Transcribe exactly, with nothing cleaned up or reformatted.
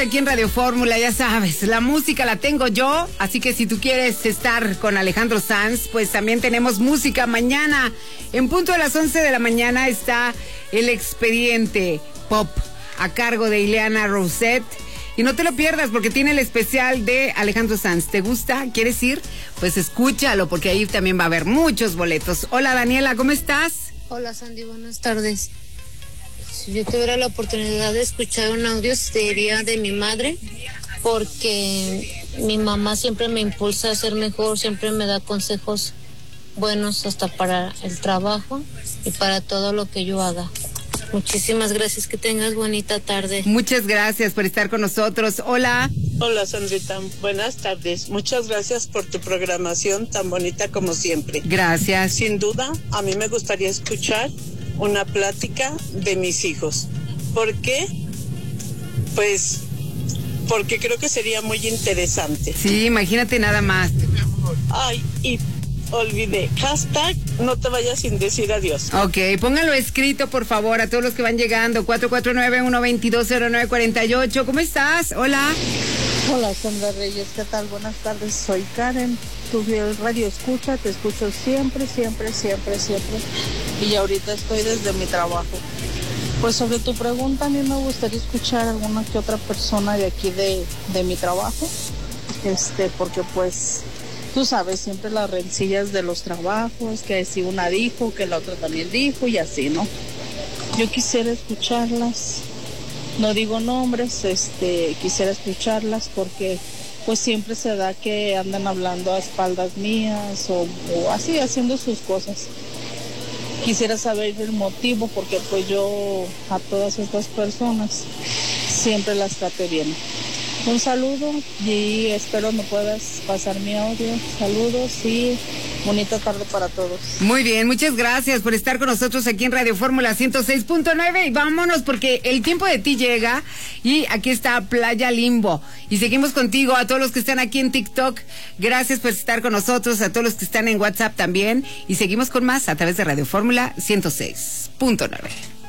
Aquí en Radio Fórmula, ya sabes, la música la tengo yo, así que si tú quieres estar con Alejandro Sanz, pues también tenemos música mañana. En punto de las once de la mañana está El Expediente Pop a cargo de Ileana Rosette. Y no te lo pierdas porque tiene el especial de Alejandro Sanz. ¿Te gusta? ¿Quieres ir? Pues escúchalo porque ahí también va a haber muchos boletos. Hola Daniela, ¿cómo estás? Hola Sandy, buenas tardes. Si yo tuviera la oportunidad de escuchar un audio, sería de mi madre, porque mi mamá siempre me impulsa a ser mejor, siempre me da consejos buenos hasta para el trabajo y para todo lo que yo haga. Muchísimas gracias, que tengas bonita tarde. Muchas gracias por estar con nosotros. Hola. Hola Sandrita, buenas tardes. Muchas gracias por tu programación tan bonita como siempre. Gracias. Sin duda, a mí me gustaría escuchar una plática de mis hijos. ¿Por qué? Pues porque creo que sería muy interesante. Sí, imagínate nada más. Ay, y olvidé, hashtag no te vayas sin decir adiós. Ok, pónganlo escrito por favor a todos los que van llegando. cuatro cuatro nueve, uno dos dos, cero nueve cuatro ocho. ¿Cómo estás? Hola. Hola Sandra Reyes, ¿qué tal? Buenas tardes, soy Karen. Tu radio escucha, te escucho siempre, siempre, siempre, siempre. Y ahorita estoy desde mi trabajo. Pues sobre tu pregunta, a mí me gustaría escuchar a alguna que otra persona de aquí de, de mi trabajo. Este, porque pues, tú sabes, siempre las rencillas de los trabajos, que si una dijo, que la otra también dijo y así, ¿no? Yo quisiera escucharlas, no digo nombres, este, quisiera escucharlas porque pues siempre se da que andan hablando a espaldas mías o, o así haciendo sus cosas. Quisiera saber el motivo porque pues yo a todas estas personas siempre las traté bien. Un saludo y espero me puedas pasar mi audio. Saludos y bonita tarde para todos. Muy bien, muchas gracias por estar con nosotros aquí en Radio Fórmula ciento seis punto nueve y vámonos porque el tiempo de ti llega y aquí está Playa Limbo y seguimos contigo. A todos los que están aquí en TikTok, gracias por estar con nosotros, a todos los que están en WhatsApp también y seguimos con más a través de Radio Fórmula ciento seis punto nueve.